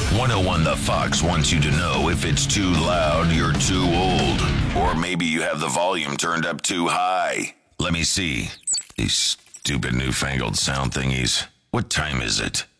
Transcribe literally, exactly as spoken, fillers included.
one oh one The Fox wants you to know if it's too loud, you're too old. Or maybe you have the volume turned up too high. Let me see. These stupid newfangled sound thingies. What time is it?